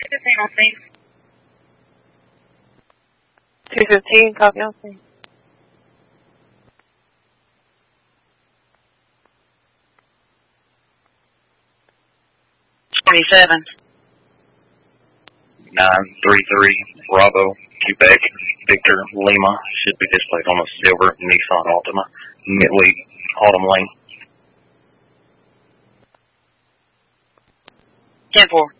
215 on scene. 215, copy on scene. $27. 933 Bravo, Quebec, Victor, Lima. Should be displayed on a silver Nissan Altima, Midway, Autumn Lane. 10-4.